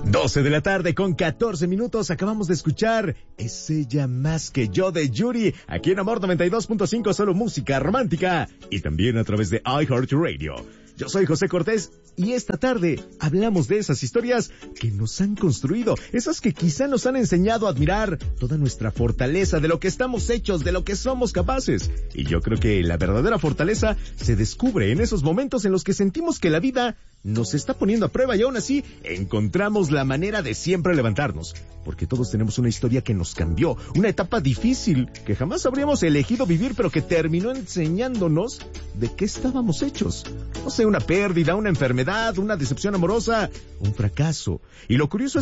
12 de la tarde con 14 minutos. Acabamos de escuchar Es ella más que yo de Yuri, aquí en Amor 92.5, solo música romántica, y también a través de iHeartRadio. Yo soy José Cortés y esta tarde hablamos de esas historias que nos han construido, esas que quizá nos han enseñado a admirar toda nuestra fortaleza, de lo que estamos hechos, de lo que somos capaces. Y yo creo que la verdadera fortaleza se descubre en esos momentos en los que sentimos que la vida nos está poniendo a prueba y aún así encontramos la manera de siempre levantarnos. Porque todos tenemos una historia que nos cambió, una etapa difícil que jamás habríamos elegido vivir, pero que terminó enseñándonos de qué estábamos hechos. No sé, una pérdida, una enfermedad, una decepción amorosa, un fracaso. Y lo curioso